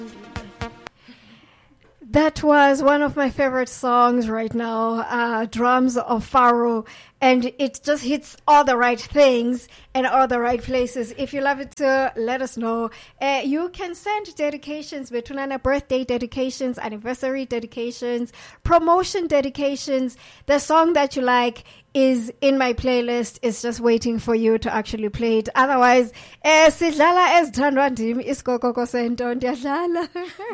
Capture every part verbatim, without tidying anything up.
That was one of my favorite songs right now, uh, Drums of Pharaoh. And it just hits all the right things and all the right places. If you love it, uh, let us know. Uh, you can send dedications, Betulana birthday dedications, anniversary dedications, promotion dedications. The song that you like is in my playlist. It's just waiting for you to actually play it. Otherwise, sidlala ezithandwa ndim isikokoko sento ndiyadlala.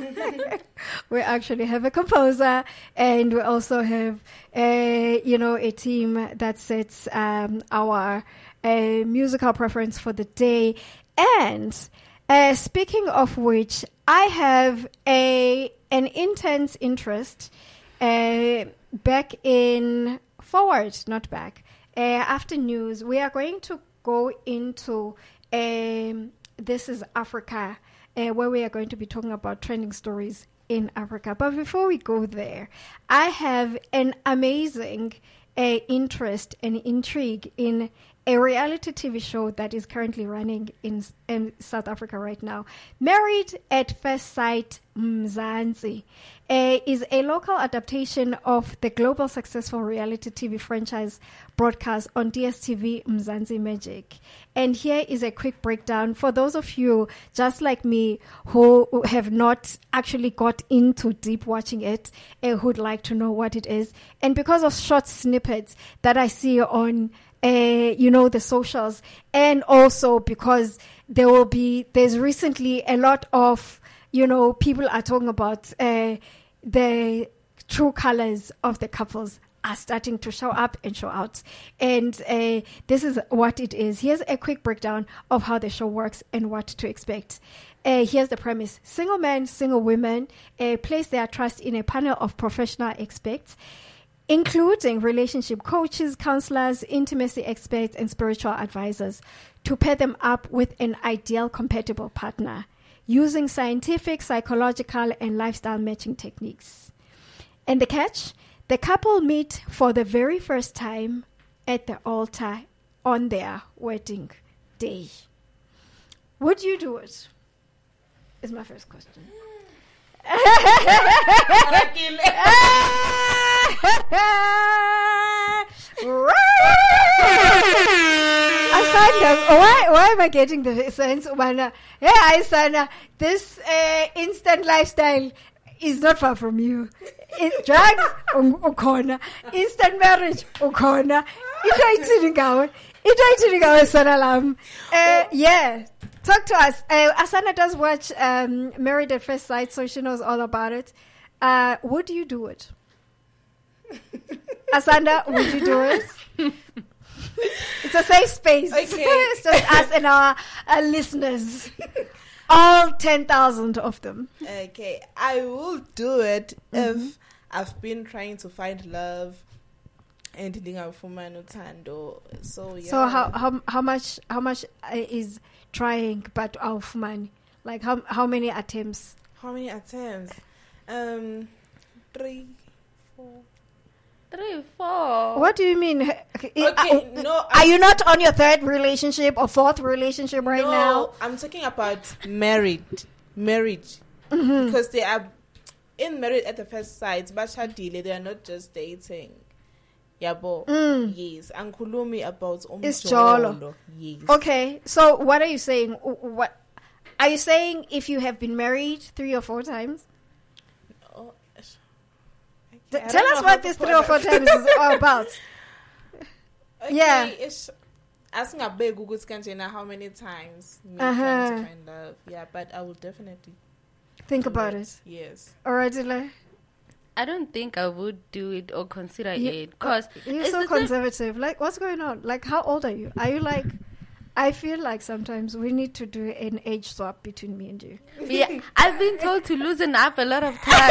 We actually have a composer, and we also have a, you know, a team that sets um, our uh, musical preference for the day. And uh, speaking of which, I have a an intense interest uh, back in forward, not back. Uh, after news, we are going to go into um, This is Africa, uh, where we are going to be talking about trending stories in Africa. But before we go there, I have an amazing uh, interest and intrigue in a reality T V show that is currently running in, in South Africa right now. Married at First Sight Mzansi uh, is a local adaptation of the global successful reality T V franchise broadcast on D S T V Mzansi Magic. And here is a quick breakdown for those of you, just like me, who have not actually got into deep watching it, uh, who'd like to know what it is. And because of short snippets that I see on Uh, you know, the socials, and also because there will be, there's recently a lot of, you know, people are talking about uh, the true colors of the couples are starting to show up and show out. And uh, this is what it is. Here's a quick breakdown of how the show works and what to expect. Uh, here's the premise. Single men, single women uh, place their trust in a panel of professional experts, including relationship coaches, counselors, intimacy experts, and spiritual advisors, to pair them up with an ideal compatible partner using scientific, psychological, and lifestyle matching techniques. And the catch? The couple meet for the very first time at the altar on their wedding day. Would you do it? Is my first question. Asanda, why why am I getting the sense? When, yeah, Asanda, this uh, instant lifestyle is not far from you. It, drugs, ukhona. Instant marriage, ukhona. Into ithini ngawe? Into ithini ngawe sana lam? Yeah. Talk to us. Uh, Asana does watch um, Married at First Sight, so she knows all about it. Uh, would you do it? Asanda, would you do it? It's a safe space. Okay. It's just us and our, our listeners. All ten thousand of them. Okay. I will do it mm-hmm. if I've been trying to find love and Tando. So yeah. So how how how much how much is trying but aufman? Like how how many attempts? How many attempts? Um, three, four. Three, four. What do you mean? Okay, uh, no. Are I'm, you not on your third relationship or fourth relationship right no, now? I'm talking about married, marriage, mm-hmm. because they are in Married at the First Sight. But they are not just dating. Yabo, mm. yes. Ankulumi about it's jolo. Yes. Okay, so what are you saying? What are you saying? If you have been married three or four times? D- tell us what this three or four times is all about. Okay, yeah. It's asking a big Google scan how many times me uh-huh. trying to find love. Yeah, but I will definitely think about it. it. Yes. Alright, Dile. I don't think I would do it or consider you, it because uh, you're so conservative. Like, what's going on? Like, how old are you? Are you like? I feel like sometimes we need to do an age swap between me and you. Yeah, I've been told to loosen up a lot of times.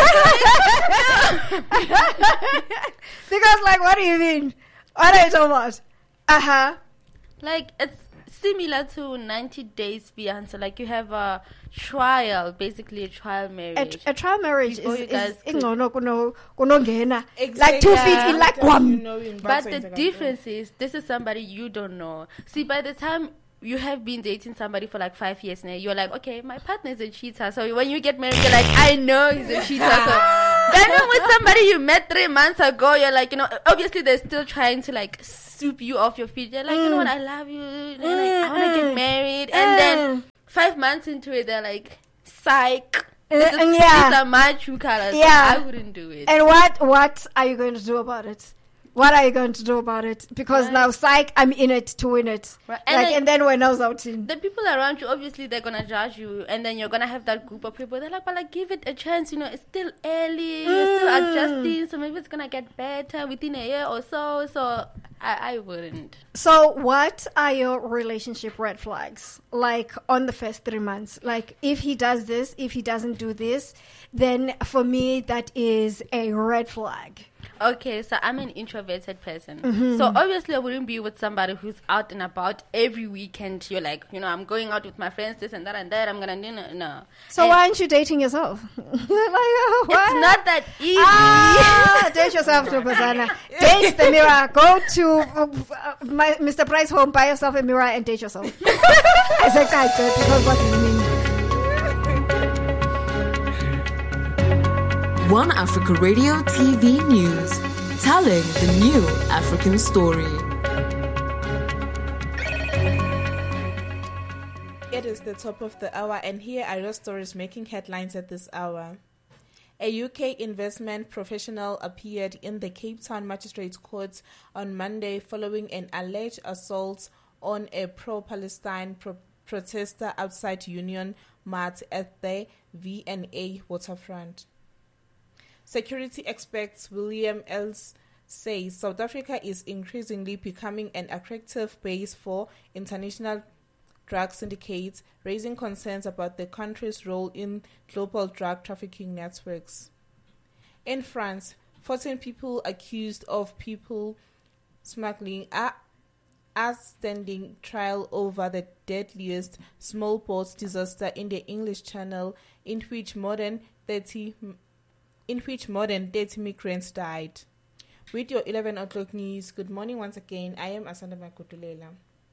Because, like, what do you mean? What are you talking about? Uh huh. Like, it's similar to ninety days fiancé. Like, you have a trial, basically a trial marriage. A, a trial marriage Before is, is is no, no, no, exactly. like two feet in like one. But the difference is, this is somebody you don't know. See, by the time you have been dating somebody for like five years now. You're like, okay, my partner is a cheater. So when you get married, you're like, I know he's a cheater. So then with somebody you met three months ago, you're like, you know, obviously they're still trying to like sweep you off your feet. You're like, mm. you know what, I love you. And like, I want to get married. And then five months into it, they're like, psych. This is, yeah. These are my true colors. Yeah. So I wouldn't do it. And what what are you going to do about it? What are you going to do about it? Because right. now, psych, I'm in it to win it. Right. And, like, then, and then when I was out in. The people around you, obviously, they're going to judge you. And then you're going to have that group of people. They're like, well, like, give it a chance. You know, it's still early. Mm. You're still adjusting. So maybe it's going to get better within a year or so. So I, I wouldn't. So what are your relationship red flags? Like, on the first three months? Like, if he does this, if he doesn't do this, then for me, that is a red flag. Okay, so I'm an introverted person. Mm-hmm. So obviously I wouldn't be with somebody who's out and about every weekend. You're like, you know, I'm going out with my friends, this and that and that. I'm going to do no, no. So and why aren't you dating yourself? Like, oh, it's not that easy. Ah, date yourself too, Bazana. Date the mirror. Go to uh, my, Mister Price home, buy yourself a mirror and date yourself. I said I did because what do you mean? One Africa Radio T V News, telling the new African story. It is the top of the hour, and here are your stories making headlines at this hour. A U K investment professional appeared in the Cape Town Magistrates Court on Monday following an alleged assault on a pro-Palestine pro- protester outside Union Mart at the V and A waterfront. Security expert William Els says South Africa is increasingly becoming an attractive base for international drug syndicates, raising concerns about the country's role in global drug trafficking networks. In France, fourteen people accused of people smuggling are, are standing trial over the deadliest small boat disaster in the English Channel, in which more than thirty in which more than thirty migrants died. With your eleven o'clock news, good morning once again. I am Asanda Makutulela.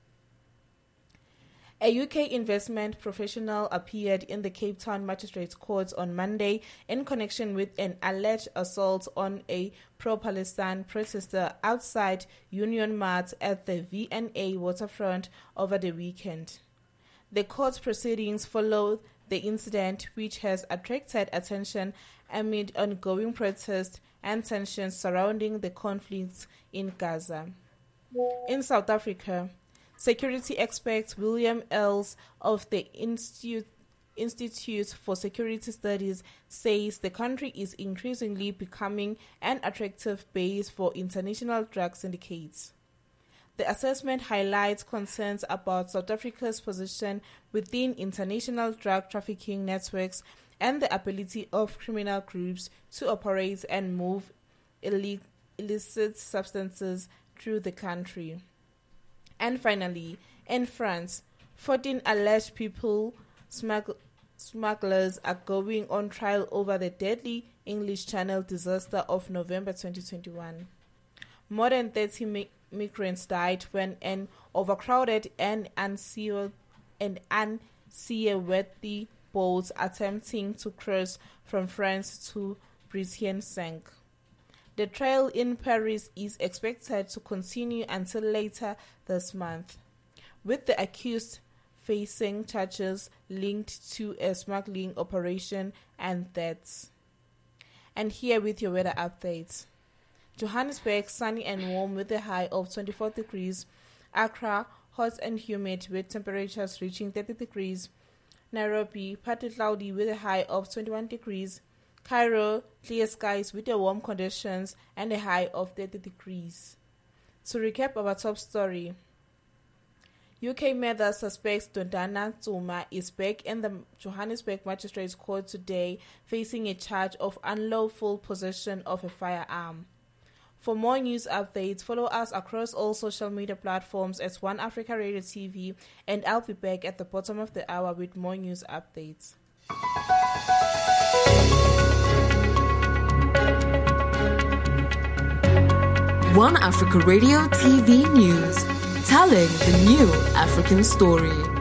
A U K investment professional appeared in the Cape Town Magistrates Court on Monday in connection with an alleged assault on a pro-Palestine protester outside Union Mart at the V and A waterfront over the weekend. The court proceedings followed the incident, which has attracted attention amid ongoing protests and tensions surrounding the conflicts in Gaza. In South Africa, security expert William Els of the Institute, Institute for Security Studies says the country is increasingly becoming an attractive base for international drug syndicates. The assessment highlights concerns about South Africa's position within international drug trafficking networks and the ability of criminal groups to operate and move illi- illicit substances through the country. And finally, in France, fourteen alleged people smugg- smugglers are going on trial over the deadly English Channel disaster of November twenty twenty-one. More than thirty mi- migrants died when an overcrowded and unseaworthy and unseaworthy boat attempting to cross from France to Britain sank. The trial in Paris is expected to continue until later this month, with the accused facing charges linked to a smuggling operation and deaths. And here with your weather updates. Johannesburg, sunny and warm with a high of twenty-four degrees. Accra, hot and humid with temperatures reaching thirty degrees. Nairobi, partly cloudy with a high of twenty-one degrees. Cairo, clear skies with a warm conditions and a high of thirty degrees. To recap our top story, U K murder suspect Dondana Zuma is back in the Johannesburg Magistrates Court today, facing a charge of unlawful possession of a firearm. For more news updates, follow us across all social media platforms as One Africa Radio T V, and I'll be back at the bottom of the hour with more news updates. One Africa Radio T V News, telling the new African story.